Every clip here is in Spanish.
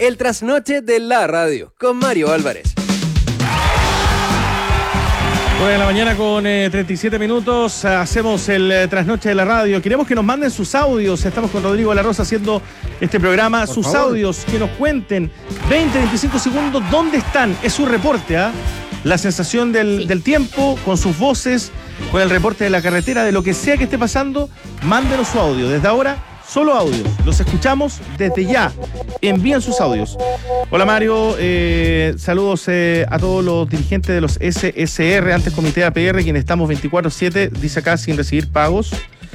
El trasnoche de la radio con Mario Álvarez. 9 de la mañana con 37 minutos, hacemos el trasnoche de la radio. Queremos que nos manden sus audios, estamos con Rodrigo de la Rosa haciendo este programa. Por sus favor, audios, que nos cuenten 20, 25 segundos dónde están. Es su reporte, la sensación del tiempo, con sus voces, con el reporte de la carretera, de lo que sea que esté pasando. Mándenos su audio, desde ahora solo audios, los escuchamos desde ya. Envían sus audios. Hola Mario, saludos a todos los dirigentes de los SSR, antes Comité APR, quienes estamos 24/7, dice acá, sin recibir pagos.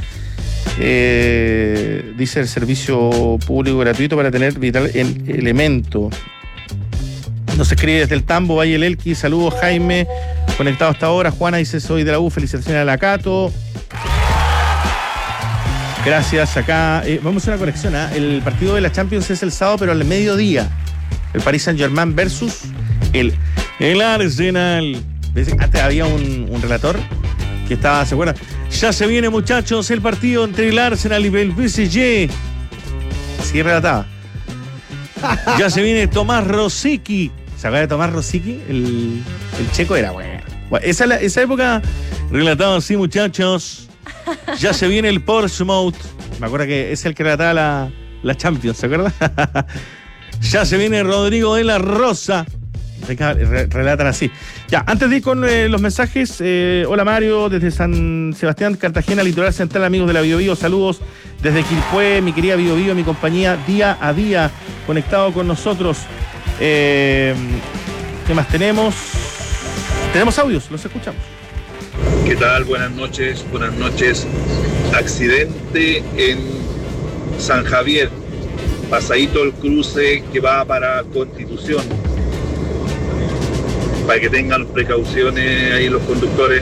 Dice el servicio público gratuito para tener vital en elemento. Nos escribe desde el Tambo, Valle del Elqui, saludos Jaime, conectado hasta ahora. Juana dice, soy de la U, felicitaciones a la Cato. Gracias, acá vamos a hacer una conexión. El partido de la Champions es el sábado, pero al mediodía. El Paris Saint-Germain versus el Arsenal. Antes había un relator que estaba, ¿se acuerdan? Ya se viene, muchachos, el partido entre el Arsenal y el PSG. Así relataba. Ya se viene Tomás Rosicky. ¿Se acuerda de Tomás Rosicky? El checo era bueno. Esa época relataba así, muchachos. Ya se viene el Portsmouth. Me acuerdo que es el que relataba la Champions, ¿se acuerda? Ya se viene Rodrigo de la Rosa. Relatan así. Ya, antes de ir con los mensajes, hola Mario, desde San Sebastián, Cartagena, Litoral Central, amigos de la Biobío, saludos desde Quilpué, mi querida Biobío, mi compañía día a día, conectado con nosotros. ¿Qué más tenemos? Tenemos audios, los escuchamos. ¿Qué tal? Buenas noches. Accidente en San Javier, pasadito el cruce que va para Constitución. Para que tengan precauciones ahí los conductores.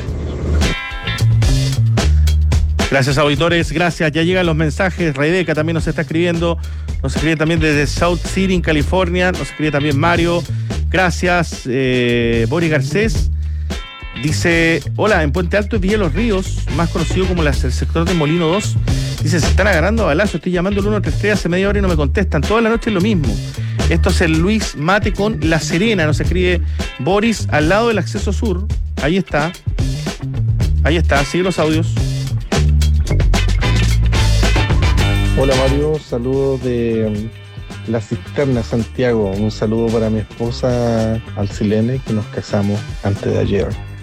Gracias, auditores, gracias. Ya llegan los mensajes. Rebeca también nos está escribiendo. Nos escribe también desde South City, en California. Nos escribe también Mario. Gracias. Boris Garcés dice, hola, en Puente Alto y Villa Los Ríos, más conocido como el sector de Molino 2, dice, se están agarrando a balazos, estoy llamando al 133 hace media hora y no me contestan, toda la noche es lo mismo. Esto es el Luis Mate con La Serena, nos escribe Boris, al lado del acceso sur. Ahí está, sigue los audios. Hola Mario, saludos de La Cisterna, Santiago. Un saludo para mi esposa Alcilene, que nos casamos antes de ayer.